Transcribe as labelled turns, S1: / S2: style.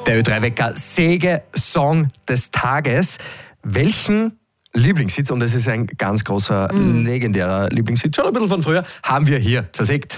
S1: Der Ö3-Wecker Säge-Song des Tages. Welchen Lieblingshit, und es ist ein ganz großer, legendärer Lieblingshit, schon ein bisschen von früher, haben wir hier zersägt.